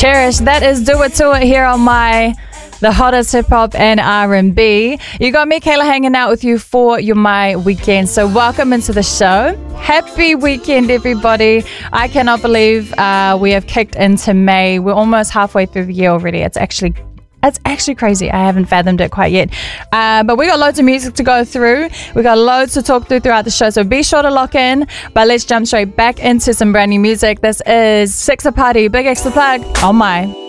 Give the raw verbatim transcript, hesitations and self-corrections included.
Cherish. That is Do It To It here on my the hottest hip hop and R and B. You got me, Kayla, hanging out with you for your my weekend. So welcome into the show. Happy weekend, everybody. I cannot believe uh, we have kicked into May. We're almost halfway through the year already. It's actually It's actually crazy. I haven't fathomed it quite yet. Uh, but we got loads of music to go through. We got loads to talk through throughout the show. So be sure to lock in. But let's jump straight back into some brand new music. This is Six A Party, Big X The Plug. Oh my.